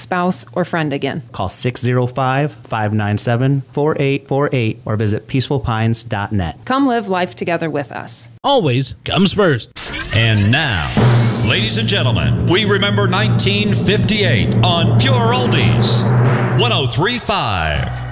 spouse, or friend again. Call 605-597-4848 or visit peacefulpines.net. Come live life together with us. Always comes first. And now, ladies and gentlemen, we remember 1958 on Pure Oldies 103.5.